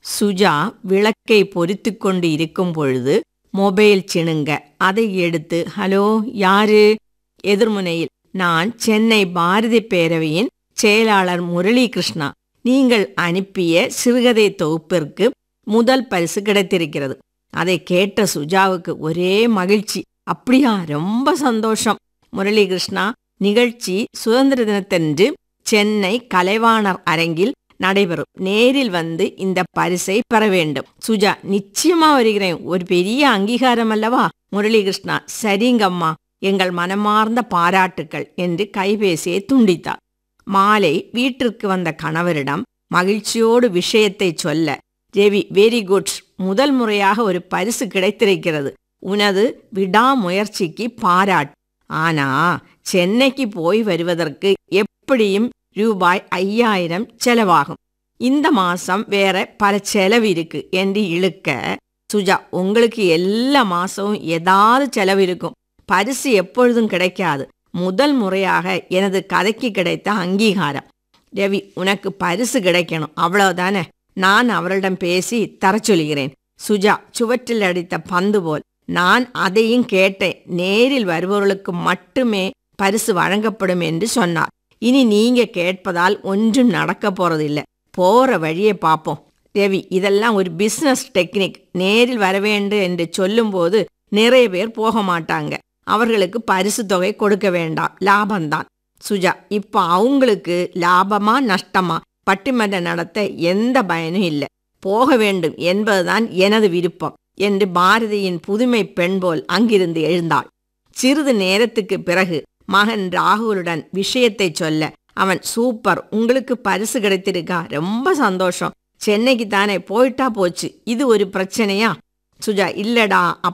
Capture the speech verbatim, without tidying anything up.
சுஜா விளக்கை பொறித்து கொண்டு இருக்கும் பொழுது மொபைல் சிணுங்க. அதை எடுத்து, ஹலோ, யாரு? எதிர்முனையில், நான் சென்னை பாரதி பேரவையின் செயலாளர் முரளி கிருஷ்ணா. நீங்கள் அனுப்பிய சிறுகதை தொகுப்பிற்கு முதல் பரிசு கிடைத்திருக்கிறது. அதை கேட்ட சுஜாவுக்கு ஒரே மகிழ்ச்சி. அப்படியா, ரொம்ப சந்தோஷம். முரளி கிருஷ்ணா, நிகழ்ச்சி சுதந்திர தினத்தன்று சென்னை கலைவாணர் அரங்கில் நடைபெறும். நேரில் வந்து இந்த பரிசை பெற வேண்டும். சுஜா, நிச்சயமா வருகிறேன். ஒரு பெரிய அங்கீகாரம் அல்லவா? முரளி கிருஷ்ணா, சரிங்கம்மா, எங்கள் மனமார்ந்த பாராட்டுக்கள் என்று கைபேசியை துண்டித்தார். மாலை வீட்டிற்கு வந்த கணவரிடம் மகிழ்ச்சியோடு விஷயத்தை சொல்ல, ரவி, வெரி குட், முதல் முறையாக ஒரு பரிசு கிடைத்திருக்கிறது. உனது விடாமுயற்சிக்கு பாராட்டு. ஆனா சென்னைக்கு போய் வருவதற்கு எப்படியும் ரூபாய் ஐயாயிரம் செலவாகும். இந்த மாசம் வேற பல செலவு இருக்கு என்று இழுக்க, சுஜா, உங்களுக்கு எல்லா மாசமும் ஏதாவது செலவு இருக்கும். பரிசு எப்பொழுதும் கிடைக்காது. முதல் முறையாக எனது கதைக்கு கிடைத்த அங்கீகாரம். ரவி, உனக்கு பரிசு கிடைக்கணும், அவ்வளவுதானே? நான் அவரிடம் பேசி தர சொல்கிறேன். சுஜா சுவற்றில் அடித்த பந்து போல், நான் அதையும் கேட்டேன். நேரில் வருபவர்களுக்கு மட்டுமே பரிசு வழங்கப்படும் என்று சொன்னார். இனி நீங்க கேட்பதால் ஒன்றும் நடக்க போறதில்லை. போற வழியை பார்ப்போம். ரவி, இதெல்லாம் ஒரு பிசினஸ் டெக்னிக். நேரில் வரவேண்டு என்று சொல்லும்போது நிறைய பேர் போக மாட்டாங்க. அவர்களுக்கு பரிசு தொகை கொடுக்க வேண்டாம், லாபம்தான். சுஜா, இப்போ அவங்களுக்கு லாபமா நஷ்டமா பட்டிமன்றம் நடத்த எந்த பயனும் இல்லை. போக வேண்டும் என்பதுதான் எனது விருப்பம் என்று பாரதியின் புதுமை பெண் போல் அங்கிருந்து எழுந்தாள். சிறிது நேரத்துக்கு பிறகு மகன் ராகுலுடன் விஷயத்தை சொல்ல, அவன், சூப்பர், உங்களுக்கு பரிசு கிடைத்திருக்கா? ரொம்ப சந்தோஷம். சென்னைக்கு தானே, போயிட்டா போச்சு. இது ஒரு பிரச்சனையா? சுஜா, இல்லடா,